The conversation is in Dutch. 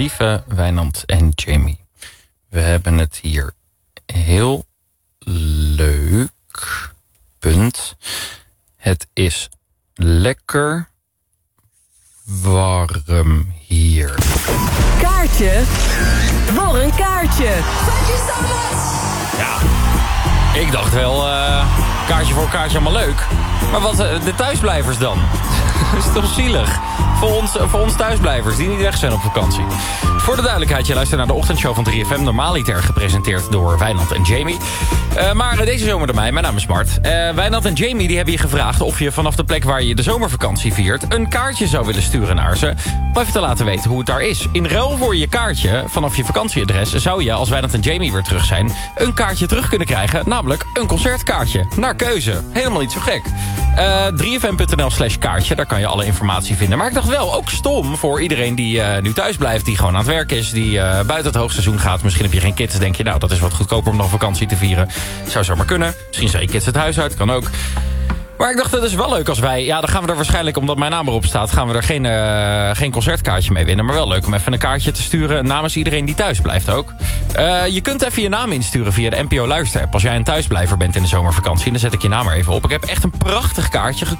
Lieve Wijnand en Jamie. We hebben het hier heel leuk. Punt. Het is lekker warm hier. Kaartje voor een kaartje. Ja, ik dacht wel, kaartje voor kaartje allemaal leuk. Maar wat de thuisblijvers dan? Dat is toch zielig? Voor ons thuisblijvers die niet weg zijn op vakantie. Voor de duidelijkheid, je luistert naar de ochtendshow van 3FM. Normaaliter gepresenteerd door Wijnand en Jamie. Maar deze zomer door mij, mijn naam is Mart. Wijnand en Jamie die hebben je gevraagd of je vanaf de plek waar je de zomervakantie viert een kaartje zou willen sturen naar ze. Om even te laten weten hoe het daar is. In ruil voor je kaartje vanaf je vakantieadres zou je, als Wijnand en Jamie weer terug zijn, een kaartje terug kunnen krijgen. Namelijk een concertkaartje. Naar keuze. Helemaal niet zo gek. 3fm.nl/kaartje, daar kan je alle informatie vinden. Maar ik dacht wel, ook stom voor iedereen die nu thuis blijft, die gewoon aan het werk is, die buiten het hoogseizoen gaat. Misschien heb je geen kids, denk je, nou, dat is wat goedkoper om nog vakantie te vieren. Zou zomaar kunnen. Misschien zijn je kids het huis uit, kan ook. Maar ik dacht, dat is wel leuk als wij... Ja, dan gaan we er waarschijnlijk, omdat mijn naam erop staat, gaan we er geen concertkaartje mee winnen. Maar wel leuk om even een kaartje te sturen namens iedereen die thuis blijft ook. Je kunt even je naam insturen via de NPO Luister-app. Als jij een thuisblijver bent in de zomervakantie, dan zet ik je naam er even op. Ik heb echt een prachtig kaartje